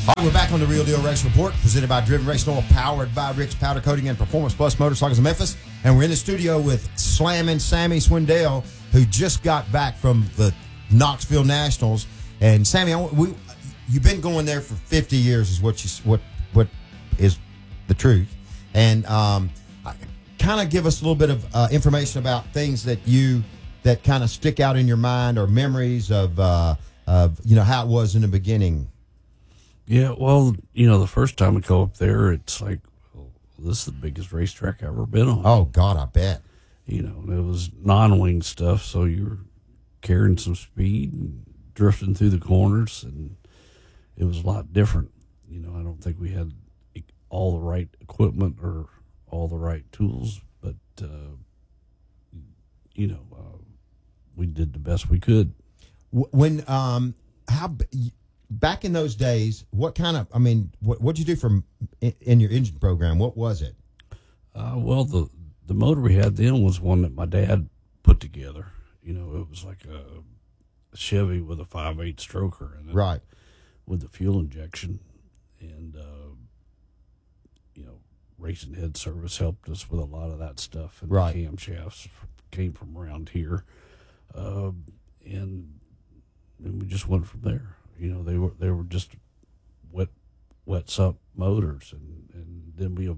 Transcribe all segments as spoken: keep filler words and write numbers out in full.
All right, we're back on the Real Deal Race Report, presented by Driven Racing Oil, powered by Rick's Powder Coating and Performance Plus Motorcycles of Memphis. And we're in the studio with Slammin' Sammy Swindell, who just got back from the Knoxville Nationals. And Sammy, I, we, you've been going there for fifty years, is what you what what is the truth. And um, kind of give us a little bit of uh, information about things that you that kind of stick out in your mind, or memories of uh, of you know how it was in the beginning. Yeah, well, you know, the first time we go up there, it's like, well, this is the biggest racetrack I've ever been on. Oh, God, I bet. You know, it was non-wing stuff, so you were carrying some speed and drifting through the corners, and it was a lot different. You know, I don't think we had all the right equipment or all the right tools, but, uh, you know, uh, we did the best we could. When, um, how... Back in those days, what kind of, I mean, what what'd you do from in, in your engine program? What was it? Uh, well, the, the motor we had then was one that my dad put together. You know, it was like a Chevy with a five eight stroker in it. Right. With the fuel injection. And, uh, you know, Racing Head Service helped us with a lot of that stuff. And right. the camshafts came from around here. Uh, and, and we just went from there. You know, they were they were just wet wet sup motors, and, and then we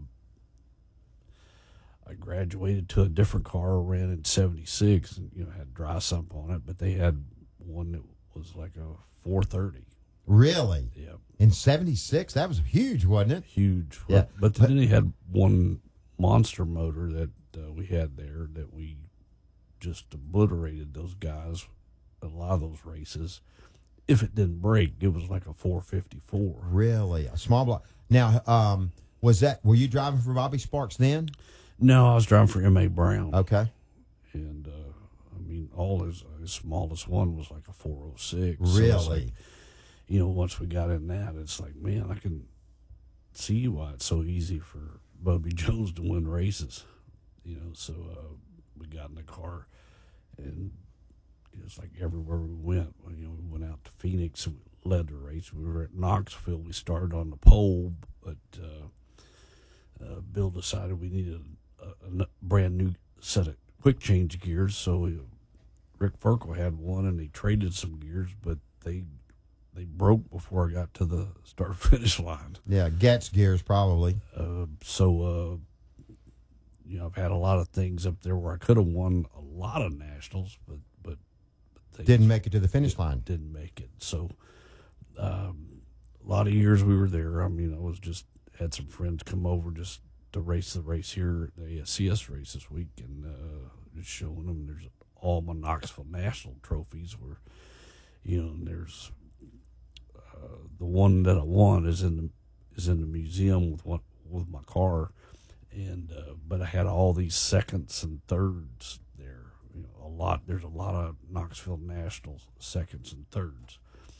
I graduated to a different car, ran in seventy-six, and you know had dry sump on it, but they had one that was like a four thirty. Really? Yeah. In seventy-six, that was huge, wasn't it? Huge. Yeah. But then they had one monster motor that uh, we had there that we just obliterated those guys at a lot of those races. If it didn't break, it was like a four fifty-four. Really? A small block. Now, um, was that, were you driving for Bobby Sparks then? No, I was driving for M A Brown. Okay. And, uh, I mean, all his, his smallest one was like a four oh six. Really? So like, you know, once we got in that, it's like, man, I can see why it's so easy for Bubby Jones to win races. You know, so uh, we got in the car, and it's like everywhere we went. You know, we went out to Phoenix and we led the race. We were at Knoxville. We started on the pole, but uh, uh, Bill decided we needed a, a brand new set of quick change gears. So we, Rick Ferkel had one, and they traded some gears, but they they broke before I got to the start finish line. Yeah, Getz gears probably. Uh, so uh, you know, I've had a lot of things up there where I could have won a lot of nationals, but. Didn't make it to the finish line. Didn't make it. So um, a lot of years we were there. I mean, I was just had some friends come over just to race the race here at the A S C S race this week, and uh, just showing them there's all my Knoxville National trophies where, you know, and there's uh, the one that I won is in the is in the museum with one with my car, and uh, but I had all these seconds and thirds there. You know, a lot. There's a lot of Knoxville National seconds and thirds.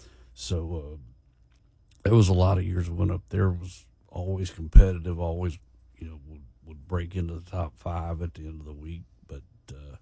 So uh, there was a lot of years I went up there. Was always competitive. Always, you know, would would break into the top five at the end of the week. But uh,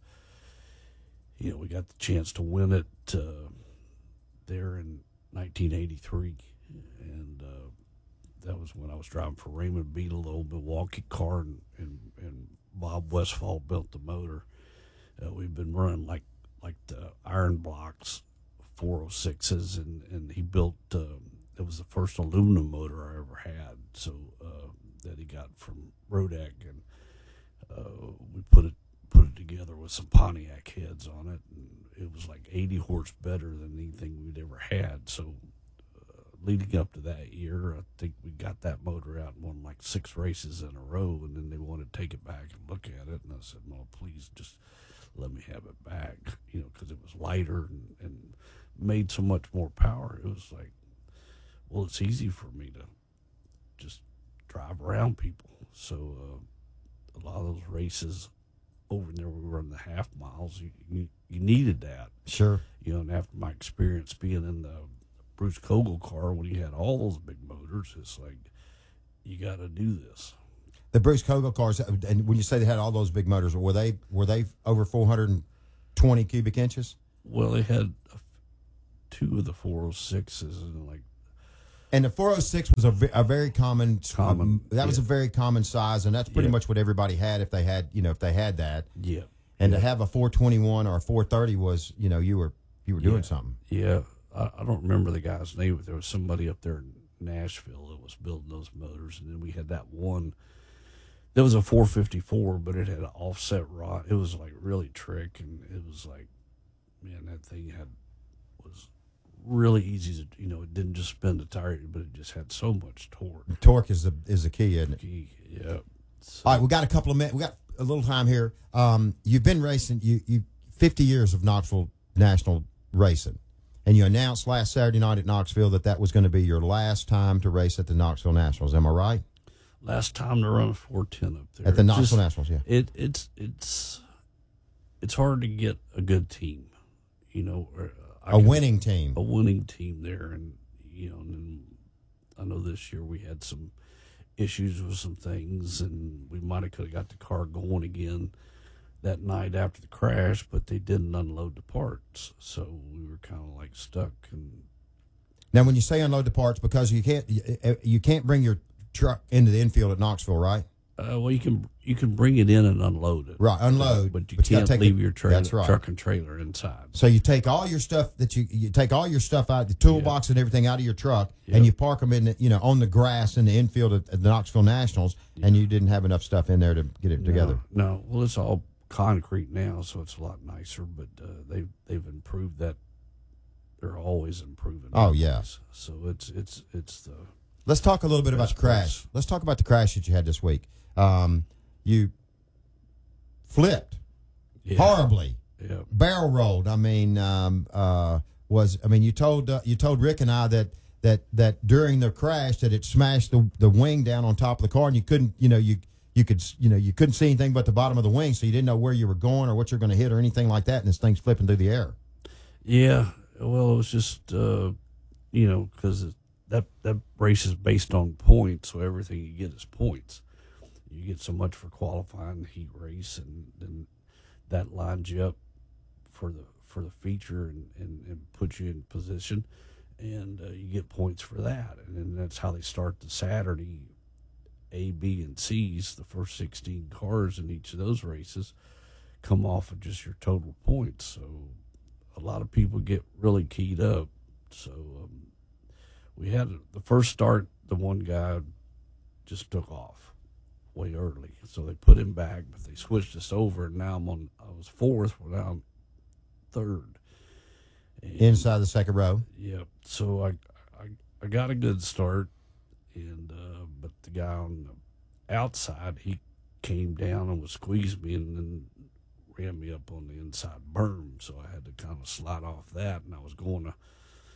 you know, we got the chance to win it uh, there in nineteen eighty-three, and uh, that was when I was driving for Raymond Beadle, the old Milwaukee car, and, and, and Bob Westfall built the motor. Uh, we've been running like like the iron blocks, four oh sixes, and, and he built. Uh, it was the first aluminum motor I ever had, so uh, that he got from Rodak, and uh, we put it put it together with some Pontiac heads on it, and it was like eighty horse better than anything we'd ever had. So uh, leading up to that year, I think we got that motor out and won like six races in a row, and then they wanted to take it back and look at it, and I said, "No, please just." Let me have it back, you know, because it was lighter and, and made so much more power. It was like, well, it's easy for me to just drive around people. So uh, a lot of those races over there, we were in the half miles. You, you you needed that, sure. You know, and after my experience being in the Bruce Kogel car when he had all those big motors, it's like you got to do this. The Bruce Kogel cars, and when you say they had all those big motors, were they were they over four hundred twenty cubic inches? Well, they had two of the four oh sixes and like And the four oh six was a, ve- a very common, Common, um, that was a yeah. very common size, and that's pretty Yeah. much what everybody had if they had, you know, if they had that. Yeah. And yeah. to have a four twenty-one or a four thirty was, you know, you were you were doing Yeah. something. Yeah, I, I don't remember the guy's name, but there was somebody up there in Nashville that was building those motors, and then we had that one. There was a four fifty-four, but it had an offset rod. It was like really trick, and it was like, man, that thing had was really easy to, you know, it didn't just spin the tire, but it just had so much torque. Torque is the is the key, isn't it? Yeah. So, All right, we got a couple of minutes. We got a little time here. Um, you've been racing. You you fifty years of Knoxville National racing, and you announced last Saturday night at Knoxville that that was going to be your last time to race at the Knoxville Nationals. Am I right? last time to run a four ten up there At the It Knoxville just- Nationals, yeah. It it's it's it's hard to get a good team, you know, or, uh, I A can- winning team. a winning team there, and you know, and then I know this year we had some issues with some things, and we might have could have got the car going again that night after the crash, but they didn't unload the parts, so we were kind of like stuck. And Now, when you say unload the parts, because you can't you, you can't bring your truck into the infield at Knoxville, right? uh, well, you can you can bring it in and unload it, Right, unload, but you but you gotta can't take leave it- your trailer, that's right. truck and trailer inside. So you take all your stuff that you you take all your stuff out, the toolbox and everything out of your truck, Yep. and you park them in the, you know on the grass in the infield at, at the Knoxville Nationals, and you didn't have enough stuff in there to get it together. No, no, well, it's all concrete now, so it's a lot nicer. But uh, they've they've improved that. They're always improving. Oh, yeah. So it's it's it's the Let's talk a little bit about the Best crash. place. Let's talk about the crash that you had this week. Um, you flipped yeah, horribly, Yeah, barrel rolled. I mean, um, uh, was I mean you told uh, you told Rick and I that that that during the crash that it smashed the the wing down on top of the car, and you couldn't you know you. You could, you know, you couldn't see anything but the bottom of the wing, so you didn't know where you were going or what you're going to hit or anything like that. And this thing's flipping through the air. yeah. Well, it was just uh, you know, because that that race is based on points, so everything you get is points. You get so much for qualifying the heat race, and then that lines you up for the for the feature and, and, and puts you in position, and uh, you get points for that. And then that's how they start the Saturday A, B, and C's. The first sixteen cars in each of those races come off of just your total points. So a lot of people get really keyed up. So um, we had the first start, the one guy just took off way early. So they put him back, but they switched us over, and now I'm on, I was fourth, well, now I'm third. And, Inside the second row. yeah, so I, I I got a good start, and uh, but the guy on the outside, he came down and was squeezing me, and then ran me up on the inside berm. So I had to kind of slide off that, and I was going to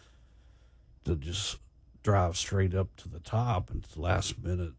to just drive straight up to the top, and at the last minute,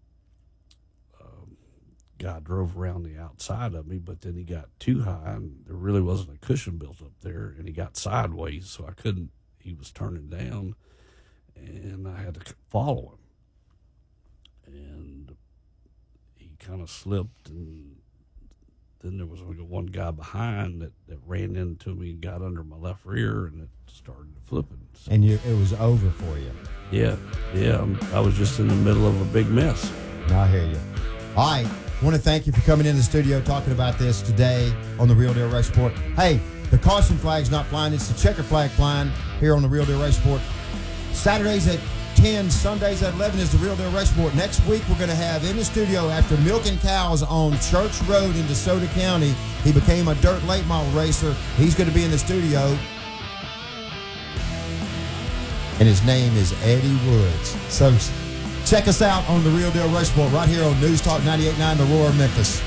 um, guy drove around the outside of me, but then he got too high, and there really wasn't a cushion built up there, and he got sideways, so I couldn't. He was turning down, and I had to follow him, and he kind of slipped, and then there was only one guy behind that, that ran into me and got under my left rear, and it started flipping. So, And you, it was over for you. yeah, yeah, I'm, I was just in the middle of a big mess. I hear you. All right. I want to thank you for coming in the studio talking about this today on the Real Deal Race Report. Hey, the caution flag's not flying. It's the checker flag flying here on the Real Deal Race Report. Saturdays at ten, Sundays at eleven is the Real Deal Race Report. Next week, we're going to have in the studio, after milking cows on Church Road in DeSoto County, he became a dirt late model racer. He's going to be in the studio. And his name is Eddie Woods. So check us out on the Real Deal Race Report right here on News Talk ninety-eight point nine, The Roar, Memphis.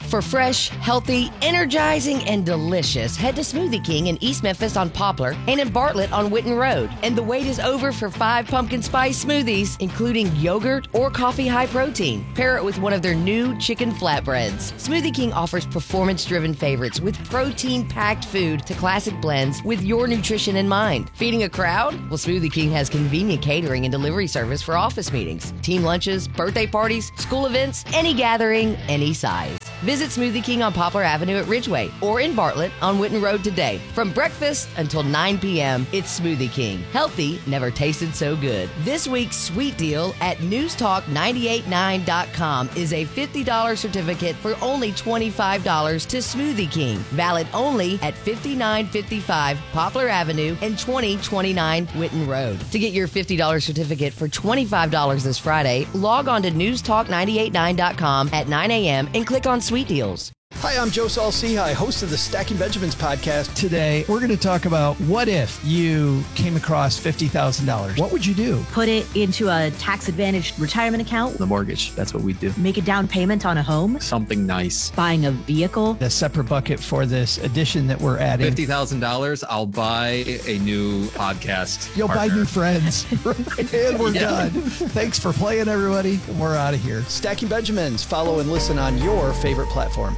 For fresh, healthy, energizing, and delicious, head to Smoothie King in East Memphis on Poplar and in Bartlett on Witten Road. And the wait is over for five pumpkin spice smoothies, including yogurt or coffee high protein. Pair it with one of their new chicken flatbreads. Smoothie King offers performance-driven favorites with protein-packed food to classic blends with your nutrition in mind. Feeding a crowd? Well, Smoothie King has convenient catering and delivery service for office meetings, team lunches, birthday parties, school events, any gathering, any size. Visit Smoothie King on Poplar Avenue at Ridgeway or in Bartlett on Witten Road today. From breakfast until nine p.m., it's Smoothie King. Healthy never tasted so good. This week's sweet deal at news talk nine eight nine dot com is a fifty dollars certificate for only twenty-five dollars to Smoothie King. Valid only at fifty-nine fifty-five Poplar Avenue and twenty twenty-nine Witten Road. To get your fifty dollars certificate for twenty-five dollars this Friday, log on to news talk nine eight nine dot com at nine a.m. and click on Sweet Deals. Hi, I'm Joe Saul-Sehy, host of the Stacking Benjamins podcast. Today, we're going to talk about what if you came across fifty thousand dollars. What would you do? Put it into a tax-advantaged retirement account. The mortgage, that's what we do. Make a down payment on a home. Something nice. Buying a vehicle. A separate bucket for this addition that we're adding. fifty thousand dollars, I'll buy a new podcast You'll partner. buy new friends. And we're Yeah. done. Thanks for playing, everybody. We're out of here. Stacking Benjamins. Follow and listen on your favorite platform.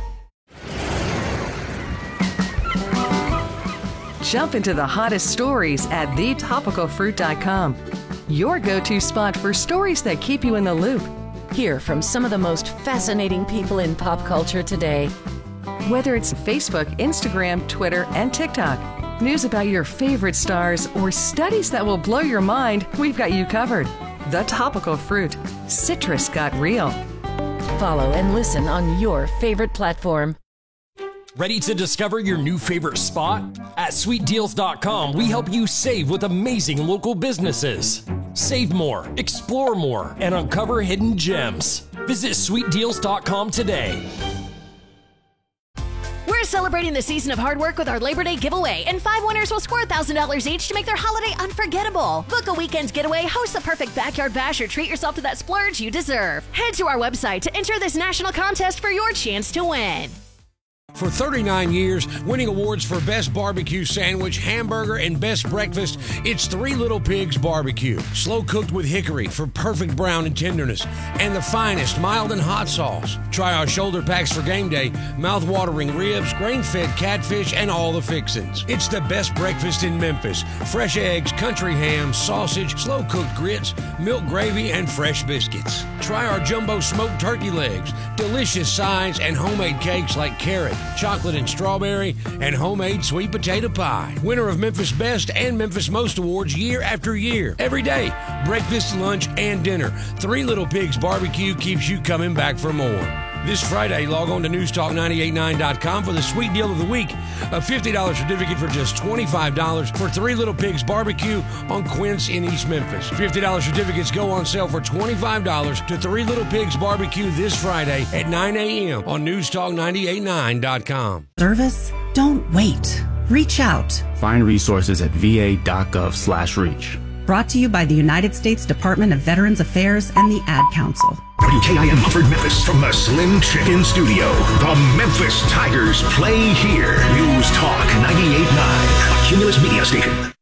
Jump into the hottest stories at the topical fruit dot com. Your go-to spot for stories that keep you in the loop. Hear from some of the most fascinating people in pop culture today. Whether it's Facebook, Instagram, Twitter, and TikTok, news about your favorite stars, or studies that will blow your mind, we've got you covered. The Topical Fruit. Citrus got real. Follow and listen on your favorite platform. Ready to discover your new favorite spot? At sweet deals dot com, we help you save with amazing local businesses. Save more, explore more, and uncover hidden gems. Visit sweet deals dot com today. We're celebrating the season of hard work with our Labor Day giveaway, and five winners will score one thousand dollars each to make their holiday unforgettable. Book a weekend getaway, host the perfect backyard bash, or treat yourself to that splurge you deserve. Head to our website to enter this national contest for your chance to win. For thirty-nine years, winning awards for Best Barbecue Sandwich, Hamburger, and Best Breakfast, it's Three Little Pigs Barbecue. Slow cooked with hickory for perfect brown and tenderness, and the finest mild and hot sauce. Try our shoulder packs for game day, mouth-watering ribs, grain-fed catfish, and all the fixins'. It's the best breakfast in Memphis. Fresh eggs, country ham, sausage, slow-cooked grits, milk gravy, and fresh biscuits. Try our jumbo smoked turkey legs, delicious sides, and homemade cakes like carrot, chocolate and strawberry, and homemade sweet potato pie. Winner of Memphis Best and Memphis Most Awards year after year. Every day, breakfast, lunch, and dinner. Three Little Pigs Barbecue keeps you coming back for more. This Friday, log on to news talk nine eight nine dot com for the sweet deal of the week. A fifty dollars certificate for just twenty-five dollars for Three Little Pigs Barbecue on Quince in East Memphis. fifty dollars certificates go on sale for twenty-five dollars to Three Little Pigs Barbecue this Friday at nine a.m. on news talk nine eight nine dot com. Service? Don't wait. Reach out. Find resources at v a dot gov slash reach. Brought to you by the United States Department of Veterans Affairs and the Ad Council. W K I M Mumford, Memphis, from the Slim Chicken Studio. The Memphis Tigers play here. News Talk ninety-eight point nine, a Cumulus Media station.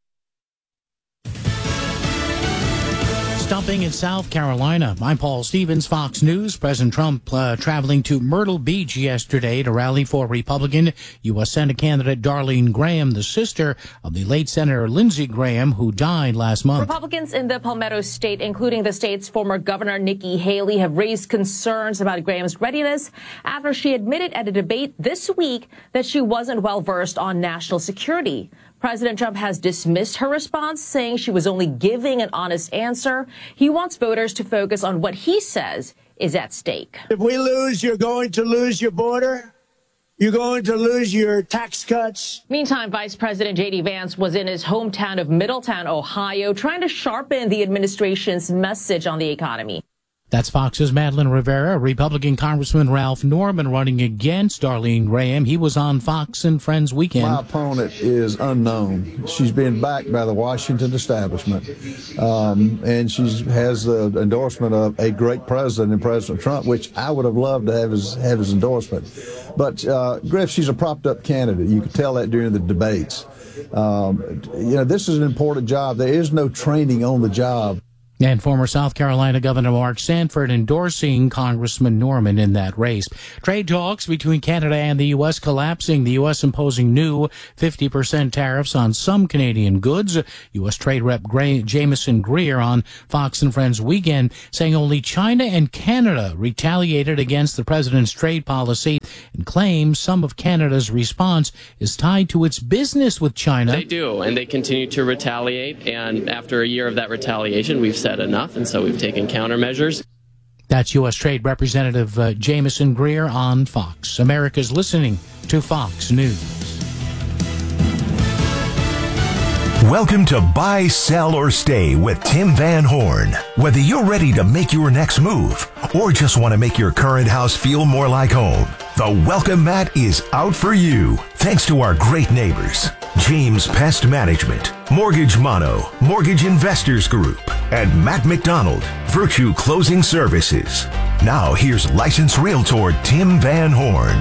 Stumping in South Carolina. I'm Paul Stevens, Fox News. President Trump uh, traveling to Myrtle Beach yesterday to rally for Republican U S Senate candidate Darlene Graham, the sister of the late Senator Lindsey Graham, who died last month. Republicans in the Palmetto State, including the state's former governor Nikki Haley, have raised concerns about Graham's readiness after she admitted at a debate this week that she wasn't well versed on national security. President Trump has dismissed her response, saying she was only giving an honest answer. He wants voters to focus on what he says is at stake. If we lose, you're going to lose your border. You're going to lose your tax cuts. Meantime, Vice President J D Vance was in his hometown of Middletown, Ohio, trying to sharpen the administration's message on the economy. That's Fox's Madeline Rivera. Republican Congressman Ralph Norman running against Darlene Graham. He was on Fox and Friends Weekend. My opponent is unknown. She's being backed by the Washington establishment, um, and she has the endorsement of a great president in President Trump, which I would have loved to have his, have his endorsement. But, uh, Griff, she's a propped-up candidate. You could tell that during the debates. Um, you know, this is an important job. There is no training on the job. And former South Carolina Governor Mark Sanford endorsing Congressman Norman in that race. Trade talks between Canada and the U S collapsing. The U S imposing new fifty percent tariffs on some Canadian goods. U S Trade Rep Gray, Jameson Greer on Fox and Friends Weekend saying only China and Canada retaliated against the president's trade policy and claims some of Canada's response is tied to its business with China. They do, and they continue to retaliate. And after a year of that retaliation, we've said enough, and so we've taken countermeasures. That's U S Trade Representative uh, Jameson Greer on Fox. America's listening to Fox News. Welcome to Buy, Sell, or Stay with Tim Van Horn. Whether you're ready to make your next move or just want to make your current house feel more like home, the welcome mat is out for you. Thanks to our great neighbors, James Pest Management, Mortgage Mono, Mortgage Investors Group, and Matt McDonald, Virtue Closing Services. Now here's licensed realtor Tim Van Horn.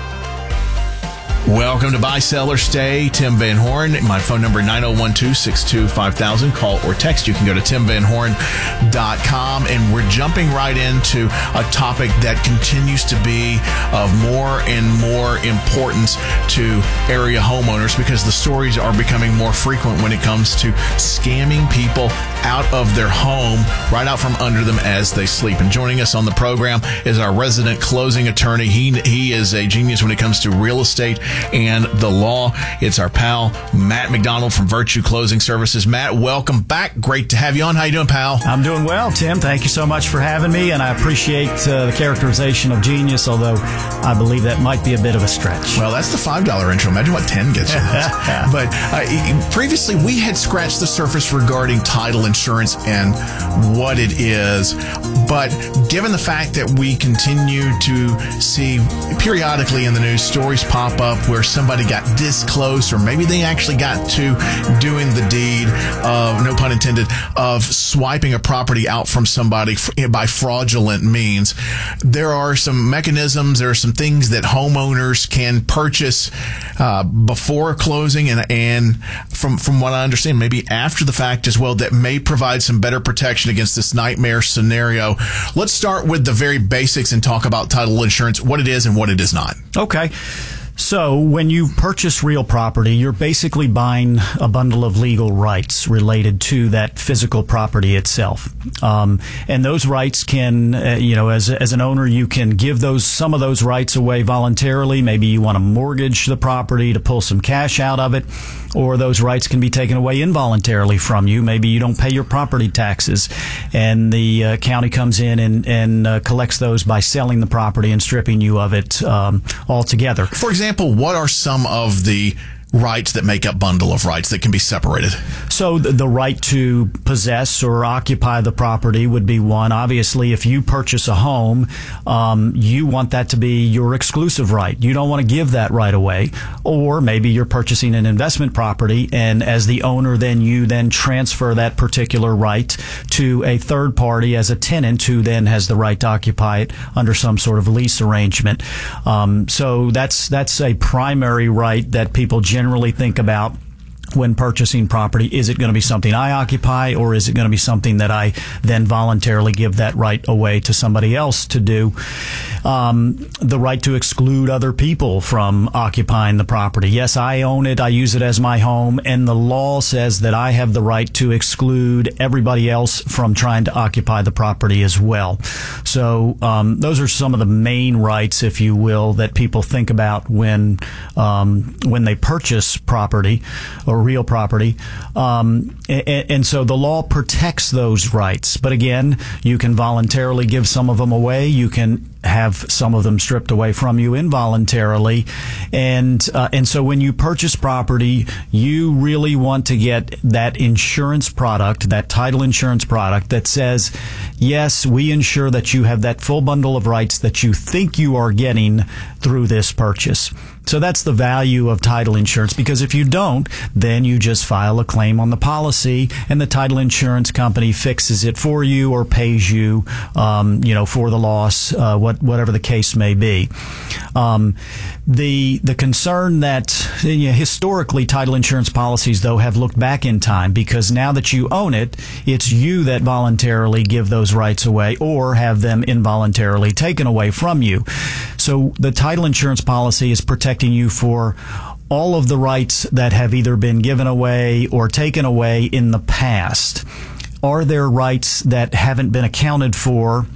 Welcome to Buy, Sell, or Stay. Tim Van Horn. My phone number nine oh one two, six two five thousand. Call or text. You can go to tim van horn dot com. And we're jumping right into a topic that continues to be of more and more importance to area homeowners because the stories are becoming more frequent when it comes to scamming people out of their home, right out from under them as they sleep. And joining us on the program is our resident closing attorney. He, he is a genius when it comes to real estate and the law. It's our pal, Matt McDonald from Virtue Closing Services. Matt, welcome back. Great to have you on. How you doing, pal? I'm doing well, Tim. Thank you so much for having me, and I appreciate uh, the characterization of genius, although I believe that might be a bit of a stretch. Well, that's the five dollar intro. Imagine what ten gets you. But uh, previously, we had scratched the surface regarding title insurance and what it is. But given the fact that we continue to see periodically in the news stories pop up where somebody got this close, or maybe they actually got to doing the deed of, no pun intended, of swiping a property out from somebody by fraudulent means, there are some mechanisms, there are some things that homeowners can purchase uh, before closing and, and from, from what I understand, maybe after the fact as well, that may provide some better protection against this nightmare scenario. Let's start with the very basics and talk about title insurance, what it is and what it is not. Okay. So when you purchase real property, you're basically buying a bundle of legal rights related to that physical property itself. Um, and those rights can, uh, you know, as, as an owner, you can give those, some of those rights away voluntarily. Maybe you want to mortgage the property to pull some cash out of it, or those rights can be taken away involuntarily from you. Maybe you don't pay your property taxes and the uh, county comes in and, and uh, collects those by selling the property and stripping you of it um, altogether. For example, what are some of the rights that make up bundle of rights that can be separated? So the, the right to possess or occupy the property would be one. Obviously, if you purchase a home, um, you want that to be your exclusive right. You don't want to give that right away. Or maybe you're purchasing an investment property, and as the owner, then you then transfer that particular right to a third party as a tenant who then has the right to occupy it under some sort of lease arrangement. Um, so that's that's a primary right that people generally generally think about when purchasing property. Is it going to be something I occupy, or is it going to be something that I then voluntarily give that right away to somebody else to do? Um, the right to exclude other people from occupying the property. Yes, I own it. I use it as my home, and the law says that I have the right to exclude everybody else from trying to occupy the property as well. So um, those are some of the main rights, if you will, that people think about when um, when they purchase property or real property. Um, and, and so the law protects those rights. But again, you can voluntarily give some of them away. You can have some of them stripped away from you involuntarily. And uh, and so when you purchase property, you really want to get that insurance product, that title insurance product that says, yes, we ensure that you have that full bundle of rights that you think you are getting through this purchase. So that's the value of title insurance, because if you don't, then you just file a claim on the policy and the title insurance company fixes it for you or pays you, um, you know, for the loss, uh, what, whatever the case may be. Um, the, the concern that, you know, historically title insurance policies, though, have looked back in time, because now that you own it, it's you that voluntarily give those rights away or have them involuntarily taken away from you. So the title insurance policy is protecting you for all of the rights that have either been given away or taken away in the past. Are there rights that haven't been accounted for?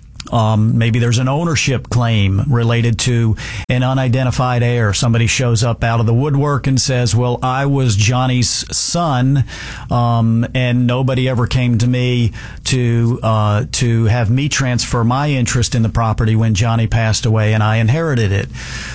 Um, maybe there's an ownership claim related to an unidentified heir. Somebody shows up out of the woodwork and says, well, I was Johnny's son, um, and nobody ever came to me to uh, to have me transfer my interest in the property when Johnny passed away and I inherited it.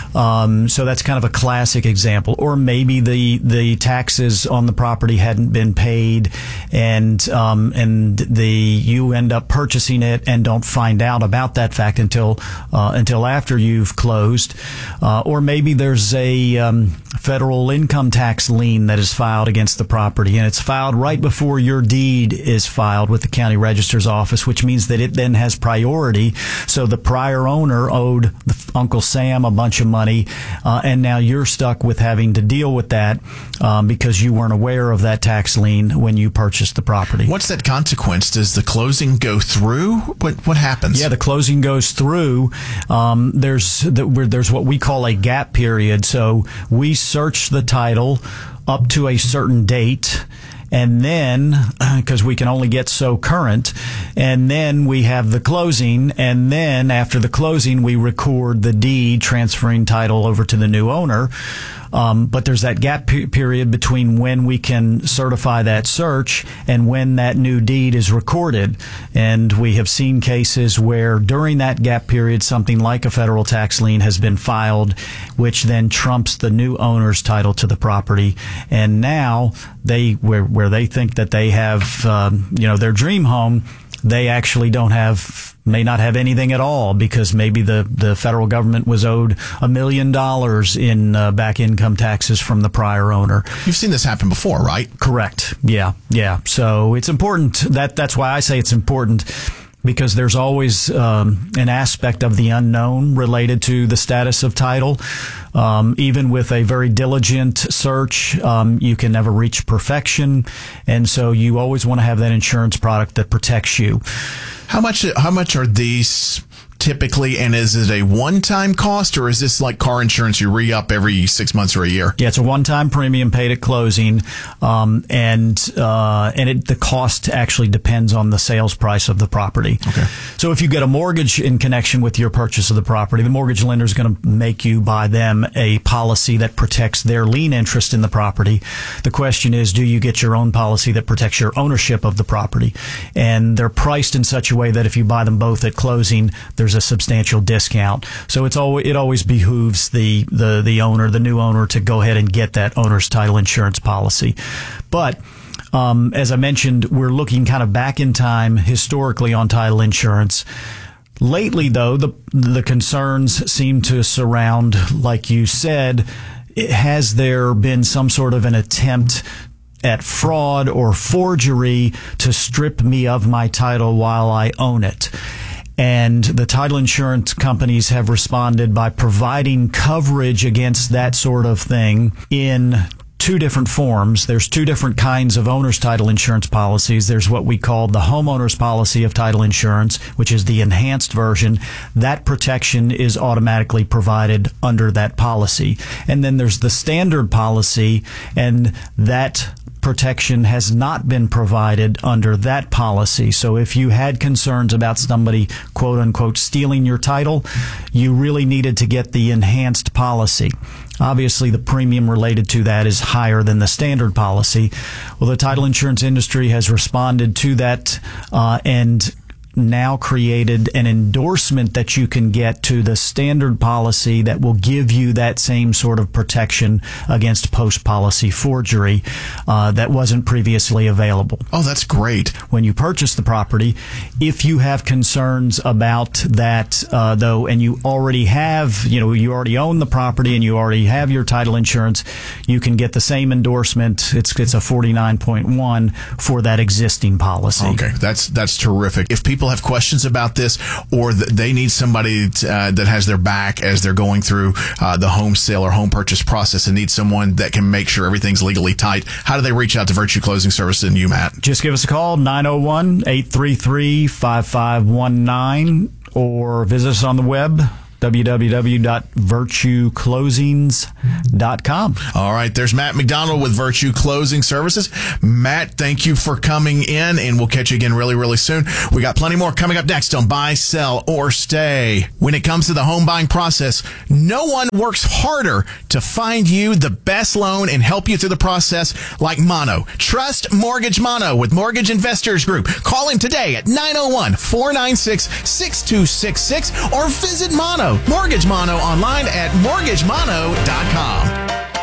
Um, so that's kind of a classic example. Or maybe the, the taxes on the property hadn't been paid, and um, and the you end up purchasing it and don't find out about that fact until uh, until after you've closed. Uh, or maybe there's a um, federal income tax lien that is filed against the property, and it's filed right before your deed is filed with the county register's office, which means that it then has priority. So the prior owner owed Uncle Sam a bunch of money, uh, and now you're stuck with having to deal with that um, because you weren't aware of that tax lien when you purchased the property. What's that consequence? Does the closing go through? What what happens? Yeah, the closing goes through. Um, there's the, there's what we call a gap period. So we search the title up to a certain date, and then, because we can only get so current, and then we have the closing, and then after the closing, we record the deed transferring title over to the new owner. Um, but there's that gap pe- period between when we can certify that search and when that new deed is recorded. And we have seen cases where during that gap period, something like a federal tax lien has been filed, which then trumps the new owner's title to the property. And now they, where, where they think that they have, um, you know, their dream home, they actually don't have, may not have anything at all, because maybe the, the federal government was owed a million dollars in uh, back income taxes from the prior owner. You've seen this happen before, right? Correct. Yeah. Yeah. So it's important. That, that's why I say it's important, because there's always um, an aspect of the unknown related to the status of title. Um, even with a very diligent search, um, you can never reach perfection. And so you always want to have that insurance product that protects you. How much, how much are these typically, and is it a one-time cost, or is this like car insurance you re-up every six months or a year? Yeah, it's a one-time premium paid at closing, um, and uh, and it, the cost actually depends on the sales price of the property. Okay. So if you get a mortgage in connection with your purchase of the property, the mortgage lender is going to make you buy them a policy that protects their lien interest in the property. The question is, do you get your own policy that protects your ownership of the property? And they're priced in such a way that if you buy them both at closing, there's a substantial discount. So it's always, it always behooves the, the, the owner, the new owner, to go ahead and get that owner's title insurance policy. But um, as I mentioned, we're looking kind of back in time historically on title insurance. Lately, though, the the concerns seem to surround, like you said, has there been some sort of an attempt at fraud or forgery to strip me of my title while I own it? And the title insurance companies have responded by providing coverage against that sort of thing in two different forms. There's two different kinds of owner's title insurance policies. There's what we call the homeowner's policy of title insurance, which is the enhanced version. That protection is automatically provided under that policy. And then there's the standard policy, and that protection has not been provided under that policy. So if you had concerns about somebody, quote unquote, stealing your title, you really needed to get the enhanced policy. Obviously, the premium related to that is higher than the standard policy. Well, the title insurance industry has responded to that uh, and now created an endorsement that you can get to the standard policy that will give you that same sort of protection against post-policy forgery uh, that wasn't previously available. Oh, that's great. When you purchase the property, if you have concerns about that, uh, though, and you already have, you know, you already own the property and you already have your title insurance, you can get the same endorsement. It's it's a forty-nine point one for that existing policy. Okay, that's that's terrific. If people have questions about this, or th- they need somebody t- uh, that has their back as they're going through uh, the home sale or home purchase process and need someone that can make sure everything's legally tight, how do they reach out to Virtue Closing Services and you, Matt? Just give us a call, nine oh one, eight three three, five five one nine, or visit us on the web, w w w dot virtue closings dot com. All right, there's Matt McDonald with Virtue Closing Services. Matt, thank you for coming in, and we'll catch you again really, really soon. We got plenty more coming up next on Buy, Sell, or Stay. When it comes to the home buying process, no one works harder to find you the best loan and help you through the process like Mono. Trust Mortgage Mono with Mortgage Investors Group. Call him today at nine oh one, four nine six, six two six six or visit Mono. Mortgage Mono online at mortgage mono dot com.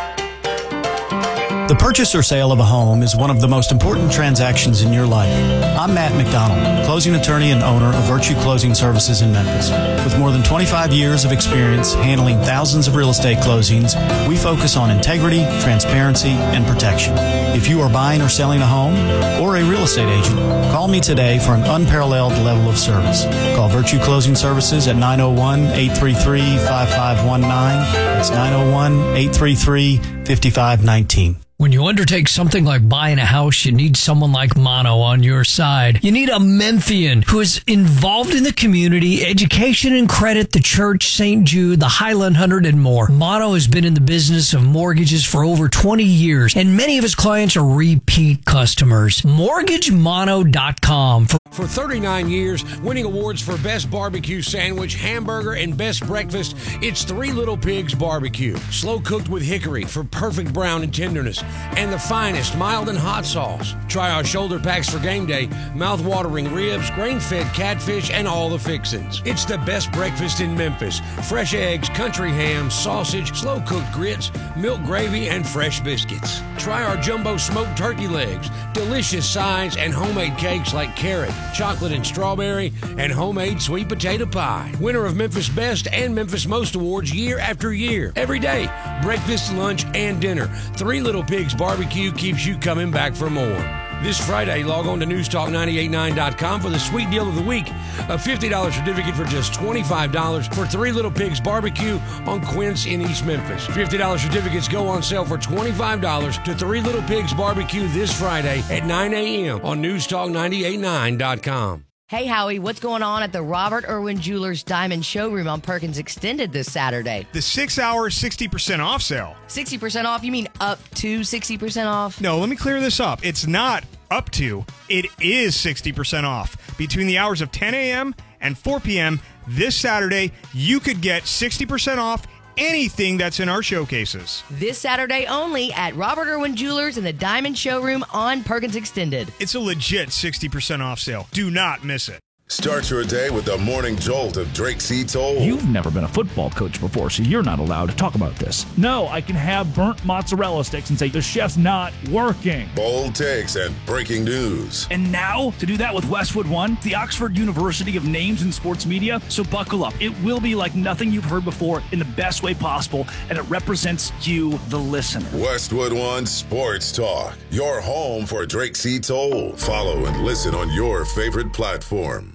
The purchase or sale of a home is one of the most important transactions in your life. I'm Matt McDonald, closing attorney and owner of Virtue Closing Services in Memphis. With more than twenty-five years of experience handling thousands of real estate closings, we focus on integrity, transparency, and protection. If you are buying or selling a home or a real estate agent, call me today for an unparalleled level of service. Call Virtue Closing Services at nine oh one, eight three three, five five one nine. That's nine oh one, eight three three, five five one nine. When you undertake something like buying a house, you need someone like Mono on your side. You need a Memphian who is involved in the community, education and credit, the church, Saint Jude, the Highland Hundred, and more. Mono has been in the business of mortgages for over twenty years, and many of his clients are repeat customers. mortgage mono dot com. For For thirty-nine years, winning awards for Best Barbecue Sandwich, Hamburger, and Best Breakfast, it's Three Little Pigs Barbecue. Slow cooked with hickory for perfect brown and tenderness, and the finest mild and hot sauce. Try our shoulder packs for game day, mouth-watering ribs, grain-fed catfish, and all the fixins'. It's the best breakfast in Memphis. Fresh eggs, country ham, sausage, slow-cooked grits, milk gravy, and fresh biscuits. Try our jumbo smoked turkey legs, delicious sides, and homemade cakes like carrot, chocolate and strawberry, and homemade sweet potato pie. Winner of Memphis Best and Memphis Most Awards year after year. Every day, breakfast, lunch, and dinner. Three Little Pigs Barbecue keeps you coming back for more. This Friday, log on to news talk nine eight nine dot com for the sweet deal of the week. A fifty dollars certificate for just twenty-five dollars for Three Little Pigs Barbecue on Quince in East Memphis. fifty dollars certificates go on sale for twenty-five dollars to Three Little Pigs Barbecue this Friday at nine a.m. on news talk nine eight nine dot com. Hey, Howie, what's going on at the Robert Irwin Jewelers Diamond Showroom on Perkins Extended this Saturday? The six-hour sixty percent off sale. sixty percent off? You mean up to sixty percent off? No, let me clear this up. It's not up to. It is sixty percent off. Between the hours of ten a.m. and four p.m. this Saturday, you could get sixty percent off anything that's in our showcases. This Saturday only at Robert Irwin Jewelers in the Diamond Showroom on Perkins Extended. It's a legit sixty percent off sale. Do not miss it. Start your day with the morning jolt of Drake C. Toll. You've never been a football coach before, so you're not allowed to talk about this. No, I can have burnt mozzarella sticks and say the chef's not working. Bold takes and breaking news. And now, to do that with Westwood One, the Oxford University of Names in Sports Media. So buckle up. It will be like nothing you've heard before in the best way possible, and it represents you, the listener. Westwood One Sports Talk, your home for Drake C. Toll. Follow and listen on your favorite platform.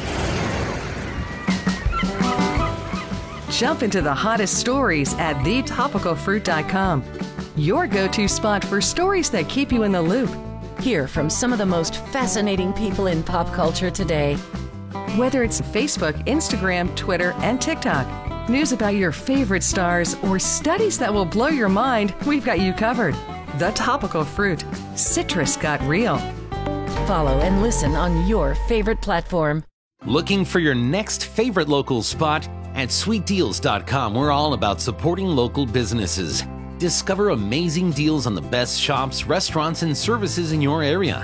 Jump into the hottest stories at the topical fruit dot com. Your go-to spot for stories that keep you in the loop. Hear from some of the most fascinating people in pop culture today. Whether it's Facebook, Instagram, Twitter, and TikTok, news about your favorite stars, or studies that will blow your mind, we've got you covered. The Topical Fruit. Citrus got real. Follow and listen on your favorite platform. Looking for your next favorite local spot? At sweet deals dot com, we're all about supporting local businesses. Discover amazing deals on the best shops, restaurants, and services in your area.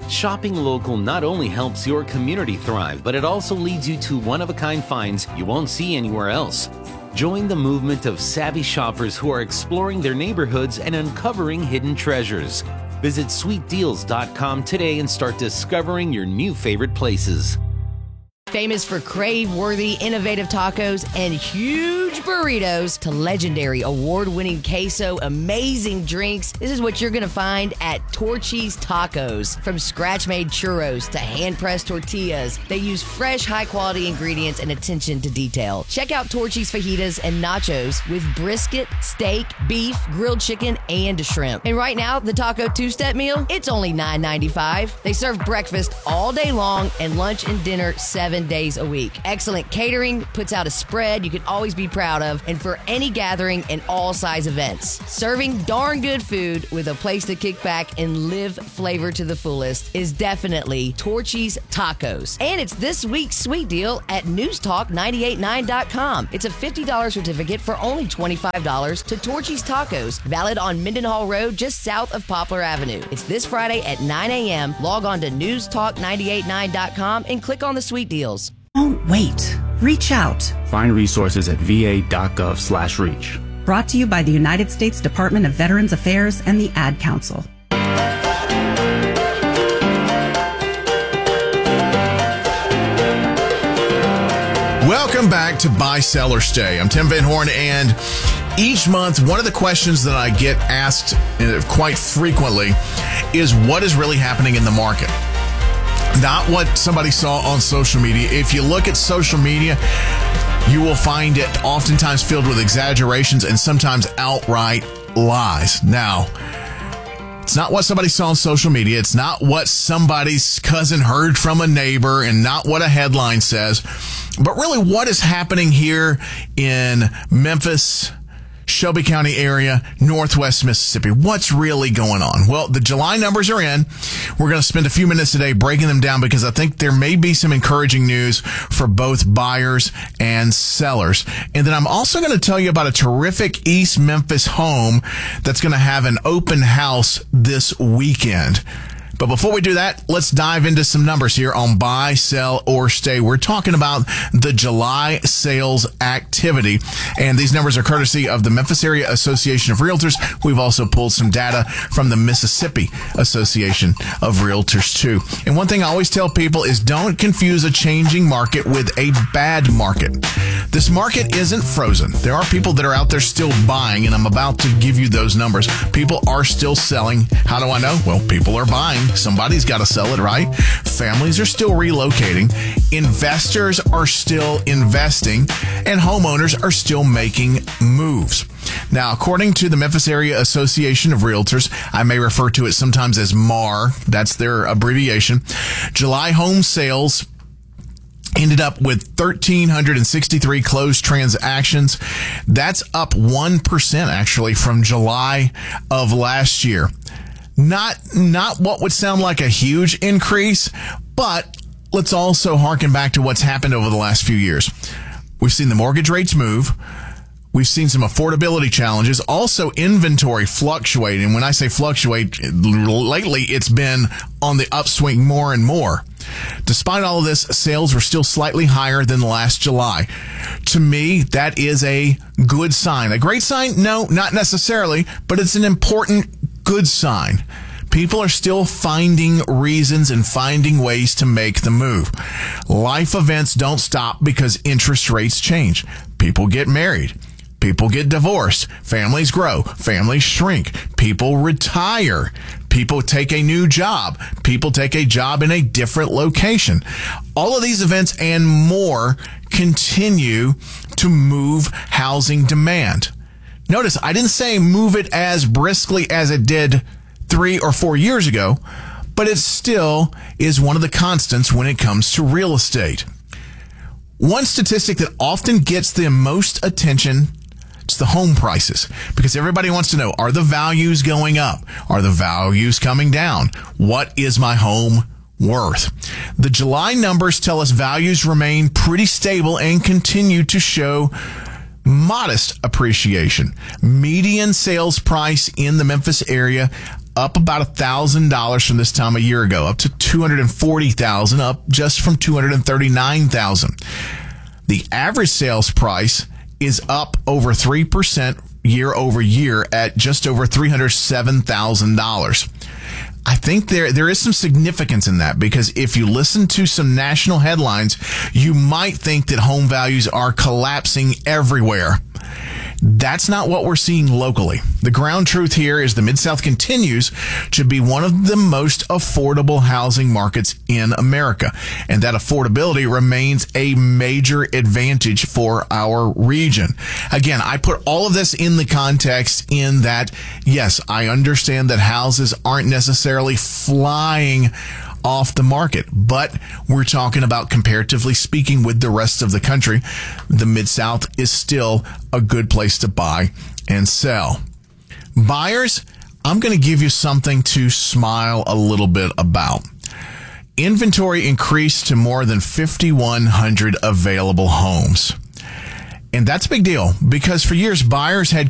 Shopping local not only helps your community thrive, but it also leads you to one-of-a-kind finds you won't see anywhere else. Join the movement of savvy shoppers who are exploring their neighborhoods and uncovering hidden treasures. Visit sweet deals dot com today and start discovering your new favorite places. Famous for crave-worthy, innovative tacos and huge burritos to legendary award-winning queso, amazing drinks. This is what you're going to find at Torchy's Tacos. From scratch-made churros to hand-pressed tortillas, they use fresh, high-quality ingredients and attention to detail. Check out Torchy's fajitas and nachos with brisket, steak, beef, grilled chicken, and shrimp. And right now, the taco two-step meal, it's only nine ninety-five. They serve breakfast all day long and lunch and dinner seven days a week. Excellent catering, puts out a spread you can always be proud of, and for any gathering and all size events. Serving darn good food with a place to kick back and live flavor to the fullest is definitely Torchy's Tacos. And it's this week's sweet deal at news talk nine eight nine dot com. It's a fifty dollars certificate for only twenty-five dollars to Torchy's Tacos, valid on Mendenhall Road just south of Poplar Avenue. It's this Friday at nine a.m. Log on to news talk nine eight nine dot com and click on the sweet deals. Don't wait. Reach out. Find resources at v a dot gov slash reach. Brought to you by the United States Department of Veterans Affairs and the Ad Council. Welcome back to Buy, Sell, or Stay. I'm Tim Van Horn, and each month, one of the questions that I get asked quite frequently is what is really happening in the market? Not what somebody saw on social media. If you look at social media, you will find it oftentimes filled with exaggerations and sometimes outright lies. Now, it's not what somebody saw on social media. It's not what somebody's cousin heard from a neighbor and not what a headline says. But really, what is happening here in Memphis, Shelby County area, Northwest Mississippi? What's really going on? Well, the July numbers are in. We're going to spend a few minutes today breaking them down because I think there may be some encouraging news for both buyers and sellers. And then I'm also going to tell you about a terrific East Memphis home that's going to have an open house this weekend. But before we do that, let's dive into some numbers here on Buy, Sell, or Stay. We're talking about the July sales activity, and these numbers are courtesy of the Memphis Area Association of Realtors. We've also pulled some data from the Mississippi Association of Realtors, too. And one thing I always tell people is don't confuse a changing market with a bad market. This market isn't frozen. There are people that are out there still buying, and I'm about to give you those numbers. People are still selling. How do I know? Well, people are buying. Somebody's got to sell it, right? Families are still relocating. Investors are still investing. And homeowners are still making moves. Now, according to the Memphis Area Association of Realtors, I may refer to it sometimes as M A R. That's their abbreviation. July home sales ended up with one thousand three hundred sixty-three closed transactions. That's up one percent actually from July of last year. Not, not what would sound like a huge increase, but let's also harken back to what's happened over the last few years. We've seen the mortgage rates move. We've seen some affordability challenges, also inventory fluctuate. And when I say fluctuate, lately it's been on the upswing more and more. Despite all of this, sales were still slightly higher than last July. To me, that is a good sign. A great sign? No, not necessarily, but it's an important good sign. People are still finding reasons and finding ways to make the move. Life events don't stop because interest rates change. People get married. People get divorced. Families grow. Families shrink. People retire. People take a new job. People take a job in a different location. All of these events and more continue to move housing demand. Notice I didn't say move it as briskly as it did three or four years ago, but it still is one of the constants when it comes to real estate. One statistic that often gets the most attention is the home prices, because everybody wants to know, are the values going up? Are the values coming down? What is my home worth? The July numbers tell us values remain pretty stable and continue to show modest appreciation. Median sales price in the Memphis area up about one thousand dollars from this time a year ago, up to two hundred forty thousand dollars, up just from two hundred thirty-nine thousand dollars. The average sales price is up over three percent year over year at just over three hundred seven thousand dollars. I think there there is some significance in that, because if you listen to some national headlines, you might think that home values are collapsing everywhere. That's not what we're seeing locally. The ground truth here is the Mid-South continues to be one of the most affordable housing markets in America, and that affordability remains a major advantage for our region. Again, I put all of this in the context in that, yes, I understand that houses aren't necessarily flying off the market, but we're talking about, comparatively speaking, with the rest of the country, the Mid-South is still a good place to buy and sell. Buyers, I'm going to give you something to smile a little bit about. Inventory increased to more than fifty-one hundred available homes. And that's a big deal, because for years, buyers had